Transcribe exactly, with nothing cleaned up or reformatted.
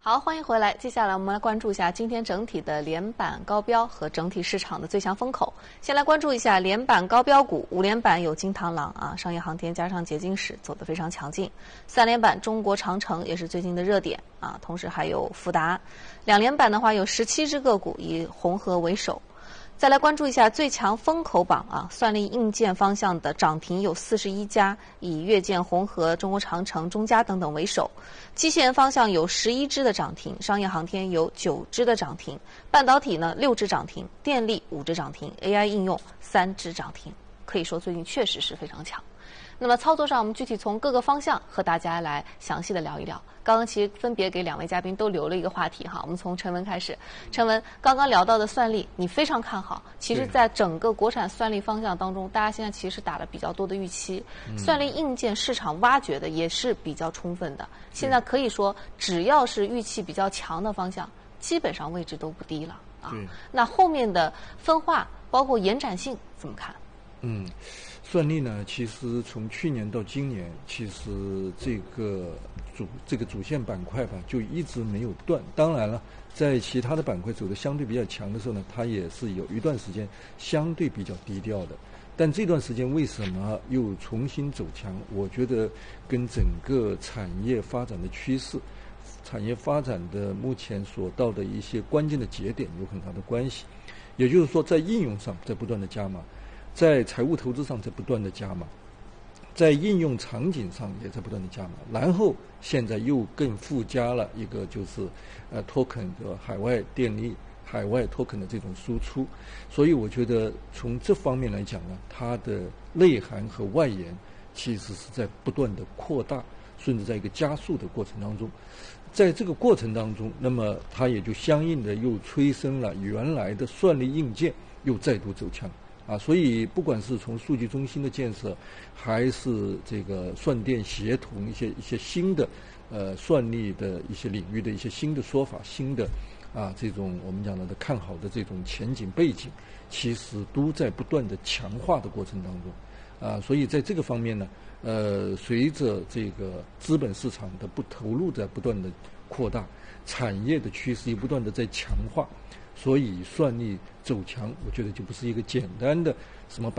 好，欢迎回来。接下来我们来关注一下今天整体的连板高标和整体市场的最强风口。先来关注一下连板高标股，五连板有金螳螂啊，商业航天加上捷金石走得非常强劲。三连板中国长城也是最近的热点啊，同时还有富达。两连板的话有十七只个股，以红河为首。再来关注一下最强风口榜啊，算力硬件方向的涨停有四十一家，以越建、红河、中国长城、中嘉等等为首。机械人方向有十一只的涨停，商业航天有九只的涨停，半导体呢六只涨停，电力五只涨停 ，A I 应用三只涨停，可以说最近确实是非常强。那么操作上，我们具体从各个方向和大家来详细的聊一聊。刚刚其实分别给两位嘉宾都留了一个话题哈，我们从陈文开始。陈文，刚刚聊到的算力，你非常看好。其实，在整个国产算力方向当中，大家现在其实打了比较多的预期，嗯、算力硬件市场挖掘的也是比较充分的。现在可以说，只要是预期比较强的方向，基本上位置都不低了啊。那后面的分化，包括延展性，怎么看？ 嗯。算力呢，其实从去年到今年，其实这个主这个主线板块吧，就一直没有断。当然了，在其他的板块走得相对比较强的时候呢，它也是有一段时间相对比较低调的。但这段时间为什么又重新走强？我觉得跟整个产业发展的趋势、产业发展的目前所到的一些关键的节点有很大的关系。也就是说，在应用上在不断的加码。在财务投资上在不断的加码，在应用场景上也在不断的加码，然后现在又更附加了一个就是呃 token 的海外电力、海外 token 的这种输出，所以我觉得从这方面来讲呢，它的内涵和外延其实是在不断的扩大，甚至在一个加速的过程当中。在这个过程当中，那么它也就相应的又催生了原来的算力硬件又再度走强。啊，所以不管是从数据中心的建设，还是这个算电协同一些一些新的呃算力的一些领域的一些新的说法、新的啊这种我们讲的看好的这种前景背景，其实都在不断的强化的过程当中。啊，所以在这个方面呢，呃，随着这个资本市场的不投入在不断的扩大，产业的趋势也不断的在强化。所以算力走强，我觉得就不是一个简单的什么